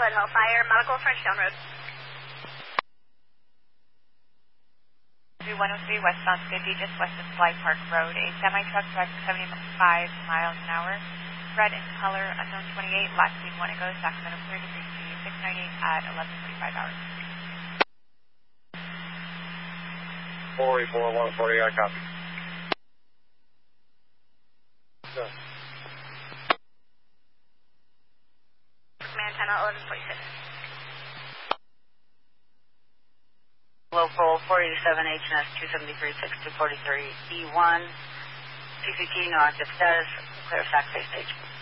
Flood Hellfire, Medical Frenchtown Road. 3103 westbound 50, just west of Sly Park Road. A semi-truck driving 75 miles an hour. Red in color, unknown 28, last week 1 ago, Sacramento clear, degree C, 698 at 11:45 hours. 484 140, I copy. Go. Montana 1146. Local 487 HNS 273 6243 E1. CCT, no active status. Clear SAC space stage.